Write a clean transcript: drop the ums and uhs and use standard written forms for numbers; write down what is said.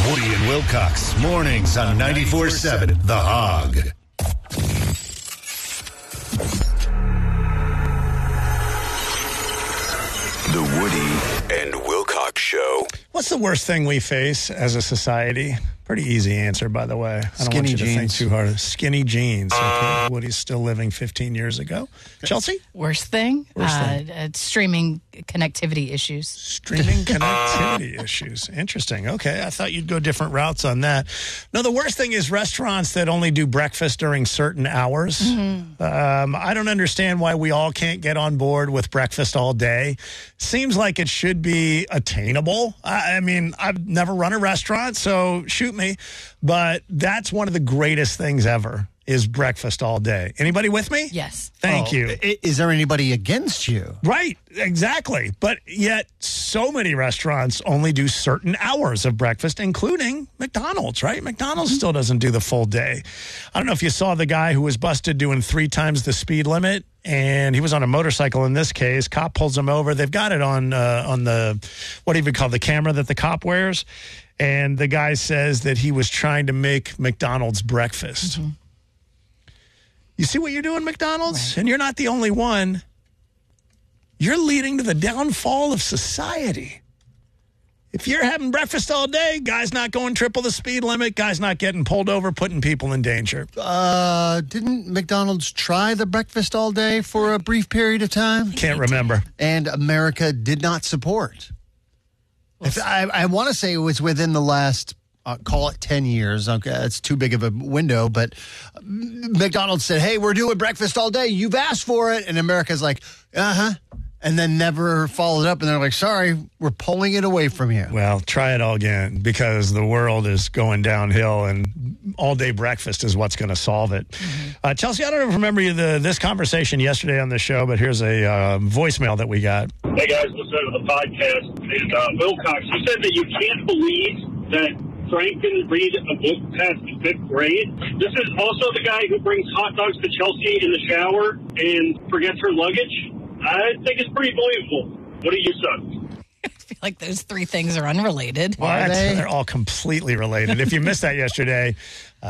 Woody and Wilcox, mornings on 94.7 The Hog. The Woody and Wilcox Show. What's the worst thing we face as a society? Pretty easy answer, by the way. I don't want you to think too hard. Skinny jeans. Okay. Woody's still living 15 years ago. Chelsea? Worst thing? Streaming connectivity issues. Streaming connectivity issues. Interesting. Okay. I thought you'd go different routes on that. No, the worst thing is restaurants that only do breakfast during certain hours. Mm-hmm. I don't understand why we all can't get on board with breakfast all day. Seems like it should be attainable. I mean, I've never run a restaurant, so shoot me. But that's one of the greatest things ever is breakfast all day. Anybody with me? Yes. Thank you. Is there anybody against you? Right, exactly. But yet so many restaurants only do certain hours of breakfast, including McDonald's, right? McDonald's still doesn't do the full day. I don't know if you saw the guy who was busted doing 3 times the speed limit, and he was on a motorcycle in this case. Cop pulls him over. They've got it on the, what do you call the camera that the cop wears? And the guy says that he was trying to make McDonald's breakfast. Mm-hmm. You see what you're doing, McDonald's? Right. And you're not the only one. You're leading to the downfall of society. If you're having breakfast all day, guy's not going triple the speed limit, guy's not getting pulled over, putting people in danger. Didn't McDonald's try the breakfast all day for a brief period of time? Can't remember. And America did not support. I want to say it was within the last, call it 10 years. Okay, it's too big of a window. But McDonald's said, hey, we're doing breakfast all day. You've asked for it. And America's like, uh-huh. And then never followed up. And they're like, sorry, we're pulling it away from you. Well, try it all again because the world is going downhill and all-day breakfast is what's going to solve it. Mm-hmm. Chelsea, I don't remember this conversation yesterday on the show, but here's a voicemail that we got. Hey, guys, listen to the podcast. And Wilcox, you said that you can't believe that Frank didn't read a book past the 5th grade. This is also the guy who brings hot dogs to Chelsea in the shower and forgets her luggage. I think it's pretty believable. What do you say? I feel like those 3 things are unrelated. Well, they're all completely related. If you missed that yesterday,